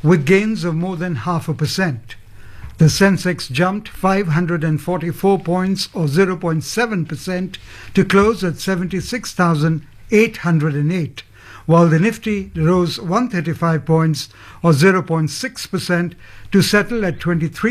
with gains of more than 0.5%. The Sensex jumped 544 points or 0.7% to close at 76,808, while the Nifty rose 135 points or 0.6% to settle at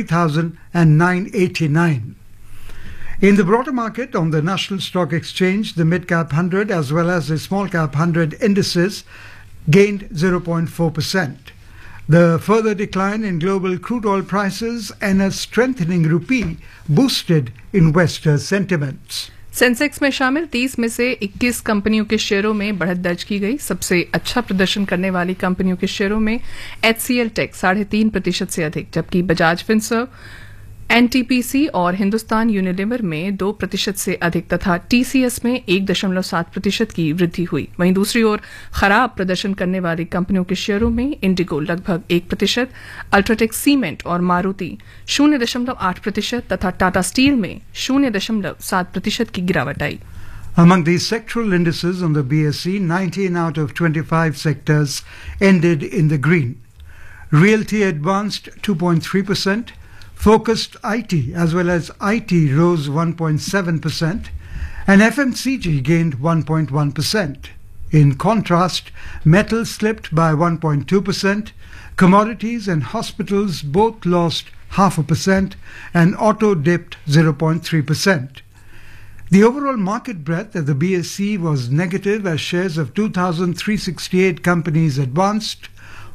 23,989. In the broader market on the National Stock Exchange, the Mid-Cap 100 as well as the Small-Cap 100 indices gained 0.4%. The further decline in global crude oil prices and a strengthening rupee boosted investor sentiments. Sensex में शामिल 30 में से 21 कंपनियों के शेयरों में बढ़त दर्ज की गई। सबसे अच्छा प्रदर्शन करने वाली कंपनियों के शेयरों में HCL टेक 3.5% से अधिक, जबकि बजाज फिनसर्व, एनटीपीसी और हिंदुस्तान यूनिलीवर में 2% से अधिक तथा टीसीएस में 1.7% की वृद्धि हुई। वहीं दूसरी ओर खराब प्रदर्शन करने वाली कंपनियों के शेयरों में इंडिगो लगभग 1%, अल्ट्राटेक सीमेंट और मारुति 0.8% तथा टाटा स्टील में 0.7% की गिरावट आई। Among these sectoral indices on the BSE, 19 out of 25 sectors ended in the green. Realty advanced 2.3%. Focused IT as well as IT rose 1.7% and FMCG gained 1.1%. In contrast, metals slipped by 1.2%, commodities and hospitals both lost 0.5% and auto dipped 0.3%. The overall market breadth at the BSE was negative as shares of 2,368 companies advanced,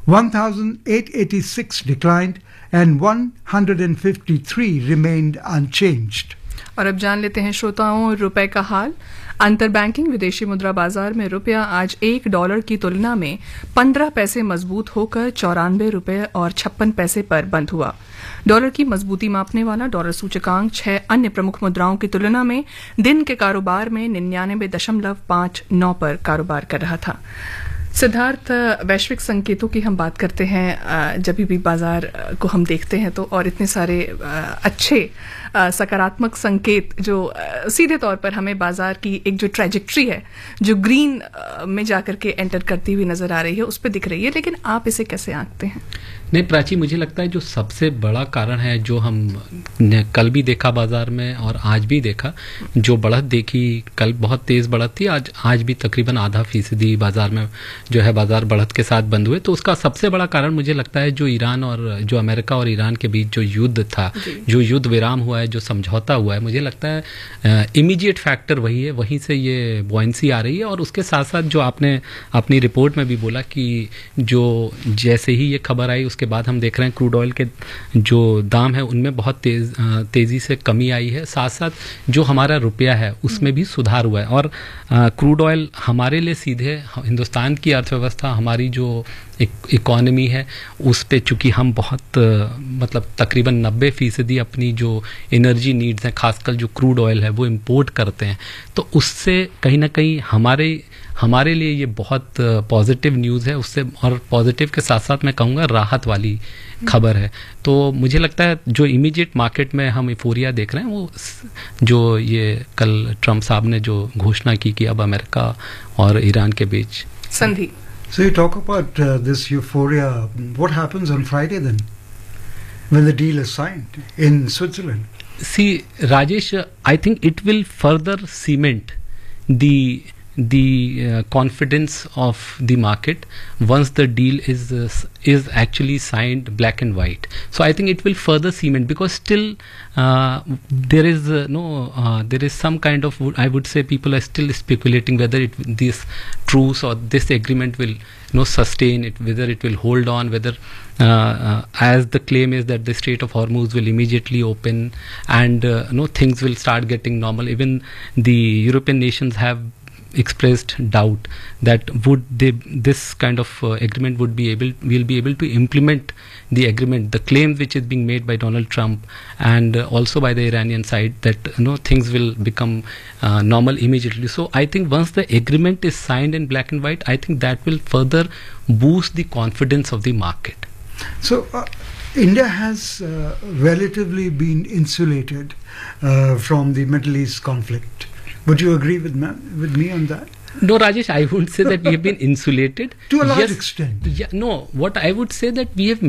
1,886 declined and 153 remained unchanged. और अब जान लेते हैं श्रोताओं रुपए का हाल। अंतर banking विदेशी मुद्रा बाजार में रुपया आज $1 की तुलना में 15 पैसे मजबूत होकर 94 रुपये और 56 पैसे पर बंद हुआ। डॉलर की मजबूती मापने वाला डॉलर सूचकांक 6 अन्य प्रमुख मुद्राओं की तुलना में दिन के कारोबार में 99.59 पर कारोबार कर रहा था। सिद्धार्थ, वैश्विक संकेतों की हम बात करते हैं, जब भी बाजार को हम देखते हैं तो और इतने सारे अच्छे सकारात्मक संकेत जो सीधे तौर पर हमें बाजार की एक जो ट्रैजेक्टरी है जो ग्रीन में जाकर के एंटर करती हुई नजर आ रही है उस पर दिख रही है, लेकिन आप इसे कैसे आंकते हैं? नहीं प्राची, मुझे लगता है जो सबसे बड़ा कारण है जो हम ने कल भी देखा बाजार में और आज भी देखा, जो बढ़त देखी कल बहुत तेज बढ़त थी, आज भी तकरीबन 0.5% बाजार में जो है बाजार बढ़त के साथ बंद हुए। तो उसका सबसे बड़ा कारण मुझे लगता है जो ईरान और जो अमेरिका और ईरान के बीच जो युद्ध था, जो युद्ध विराम हुआ है, जो समझौता हुआ है, मुझे लगता है इमीडिएट फैक्टर वही है, वहीं से ये बॉयंसी आ रही है। और उसके साथ साथ जो आपने अपनी रिपोर्ट में भी बोला कि जो जैसे ही ये खबर आई उसके बाद हम देख रहे हैं क्रूड ऑयल के जो दाम है उनमें बहुत तेजी से कमी आई है। साथ साथ जो हमारा रुपया है उसमें भी सुधार हुआ है। और क्रूड ऑयल हमारे लिए सीधे हिंदुस्तान की अर्थव्यवस्था, हमारी जो इकॉनमी है उस पे चूंकि हम बहुत मतलब तकरीबन 90% अपनी जो एनर्जी नीड्स हैं, खासकर जो क्रूड ऑयल है वो इंपोर्ट करते हैं, तो उससे कहीं ना कहीं हमारे लिए ये बहुत पॉजिटिव न्यूज़ है। उससे और पॉजिटिव के साथ साथ मैं कहूँगा राहत वाली खबर है। तो मुझे लगता है जो इमीडिएट मार्केट में हम इफोरिया देख रहे हैं वो जो ये कल ट्रम्प साहब ने जो घोषणा की कि अब अमेरिका और ईरान के बीच संधि। So you talk about this euphoria. What happens on Friday then, when the deal is signed in Switzerland? See, Rajesh, I think it will further cement the confidence of the market once the deal is actually signed black and white. So I think it will further cement, because still there is there is some kind of, I would say, people are still speculating whether this truce or this agreement will sustain it, whether it will hold on, whether as the claim is that the Strait of Hormuz will immediately open and things will start getting normal. Even the European nations have expressed doubt that this kind of agreement will be able to implement the agreement, the claim which is being made by Donald Trump and also by the Iranian side, that things will become normal immediately. So I think once the agreement is signed in black and white, I think that will further boost the confidence of the market. So India has relatively been insulated from the Middle East conflict. Would you agree with me on that? No, Rajesh, I wouldn't say that we have been insulated. To a large extent. Yeah, no, what I would say that we have